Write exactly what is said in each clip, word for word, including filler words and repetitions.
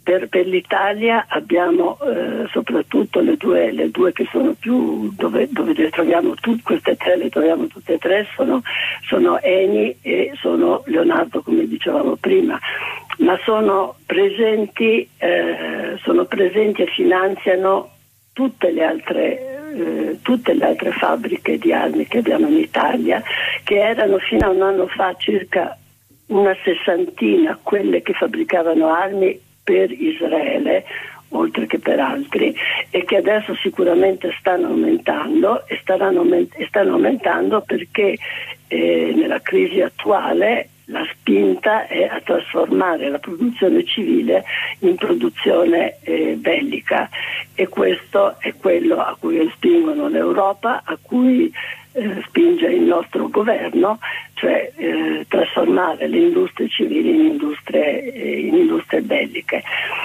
per, per l'Italia abbiamo eh, soprattutto le due, le due che sono più dove, dove le troviamo tutte, queste tre le troviamo tutte e tre, sono, sono Eni e sono Leonardo, come dicevamo prima, ma sono presenti, eh, sono presenti e finanziano tutte le altre eh, tutte le altre fabbriche di armi che abbiamo in Italia, che erano fino a un anno fa circa una sessantina quelle che fabbricavano armi per Israele, oltre che per altri, e che adesso sicuramente stanno aumentando e stanno, e stanno aumentando perché eh, nella crisi attuale la spinta è a trasformare la produzione civile in produzione eh, bellica, e questo è quello a cui spingono l'Europa, a cui eh, spinge il nostro governo, cioè eh, trasformare le industrie civili in industrie, eh, in industrie belliche.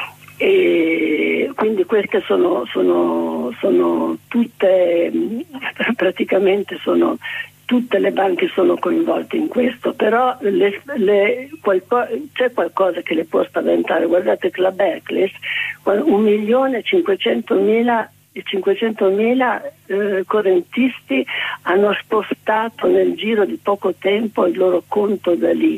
E quindi queste sono, sono, sono tutte, praticamente sono tutte le banche sono coinvolte in questo, però le, le, qualco, c'è qualcosa che le può spaventare. Guardate che la Barclays, un milione e cinquecentomila i cinquecentomila eh, correntisti hanno spostato nel giro di poco tempo il loro conto da lì,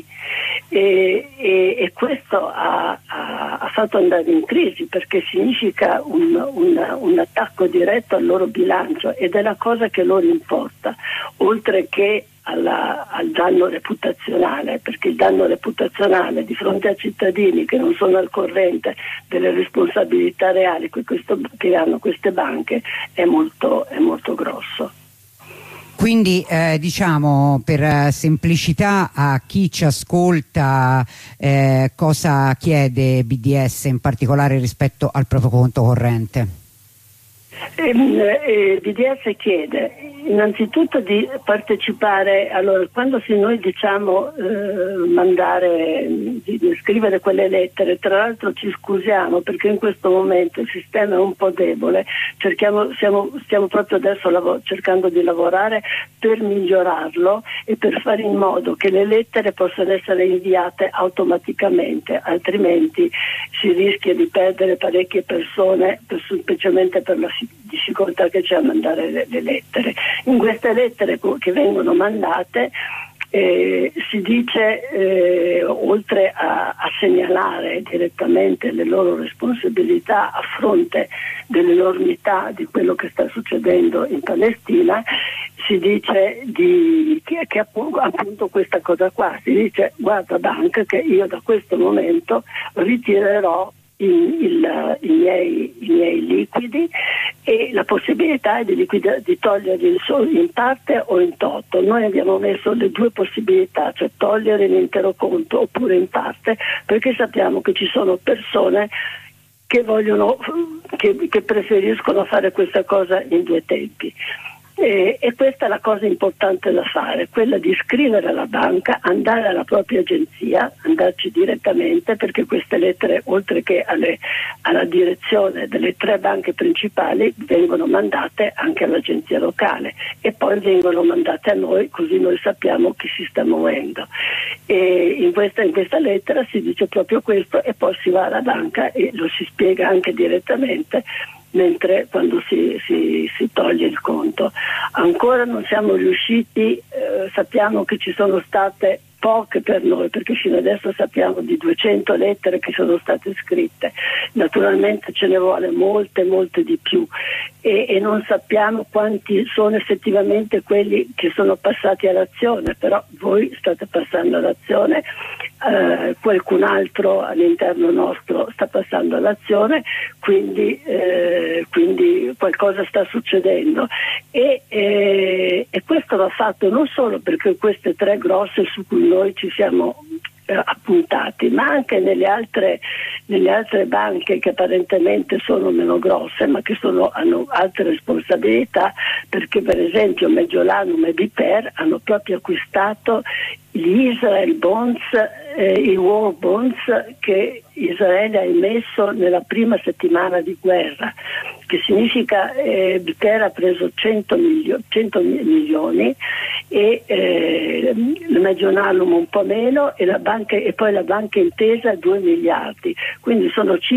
e, e, e questo ha, ha, ha fatto andare in crisi, perché significa un, un, un attacco diretto al loro bilancio, ed è la cosa che loro importa, oltre che Alla, al danno reputazionale, perché il danno reputazionale di fronte a cittadini che non sono al corrente delle responsabilità reali che, questo, che hanno queste banche è molto, è molto grosso. Quindi eh, diciamo, per semplicità, a chi ci ascolta, eh, cosa chiede B D S in particolare rispetto al proprio conto corrente? Eh, eh, B D S chiede innanzitutto di partecipare. Allora, quando si noi diciamo eh, mandare, di, di scrivere quelle lettere, tra l'altro ci scusiamo perché in questo momento il sistema è un po' debole, cerchiamo, siamo, stiamo proprio adesso lav- cercando di lavorare per migliorarlo e per fare in modo che le lettere possano essere inviate automaticamente, altrimenti si rischia di perdere parecchie persone, per, specialmente per la difficoltà che c'è a mandare le, le lettere. In queste lettere che vengono mandate eh, si dice, eh, oltre a, a segnalare direttamente le loro responsabilità a fronte dell'enormità di quello che sta succedendo in Palestina, si dice di, che, che appunto questa cosa qua, si dice: guarda banca, che io da questo momento ritirerò Il, il, i, miei, i miei liquidi, e la possibilità è di, liquida, di toglierli solo in parte o in toto. Noi abbiamo messo le due possibilità, cioè togliere l'intero conto oppure in parte, perché sappiamo che ci sono persone che vogliono, che, che preferiscono fare questa cosa in due tempi. E, e questa è la cosa importante da fare, quella di scrivere alla banca, andare alla propria agenzia, andarci direttamente, perché queste lettere, oltre che alle, alla direzione delle tre banche principali, vengono mandate anche all'agenzia locale e poi vengono mandate a noi, così noi sappiamo chi si sta muovendo. E in questa, in questa lettera si dice proprio questo, e poi si va alla banca e lo si spiega anche direttamente, mentre quando si, si, si toglie il conto. Ancora non siamo riusciti, eh, sappiamo che ci sono state poche per noi, perché fino adesso sappiamo di duecento lettere che sono state scritte, naturalmente ce ne vuole molte molte di più, e, e non sappiamo quanti sono effettivamente quelli che sono passati all'azione, però voi state passando all'azione, eh, qualcun altro all'interno nostro sta passando all'azione, quindi, eh, quindi qualcosa sta succedendo, e, eh, e questo va fatto non solo perché queste tre grosse su cui noi ci siamo eh, appuntati, ma anche nelle altre, nelle altre banche che apparentemente sono meno grosse, ma che sono, hanno altre responsabilità, perché per esempio Mediolanum e Biper hanno proprio acquistato gli Israel Bonds, eh, i War Bonds che Israele ha emesso nella prima settimana di guerra, che significa eh, Biper ha preso cento, milio- cento milioni e eh, il Mediolanum un po' meno, e la banca, e poi la banca intesa due miliardi, quindi sono